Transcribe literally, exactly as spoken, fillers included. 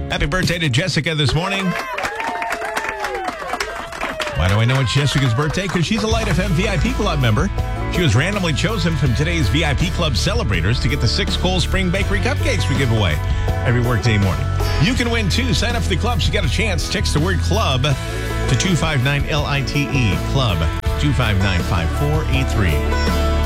Happy birthday to Jessica this morning. Why do I know it's Jessica's birthday? Because she's a Light F M V I P Club member. She was randomly chosen from today's V I P Club celebrators to get the six Cold Spring Bakery cupcakes we give away every workday morning. You can win too. Sign up for the club so you got a chance. Text the word club to two five nine L I T E. Club two five nine five four eight three.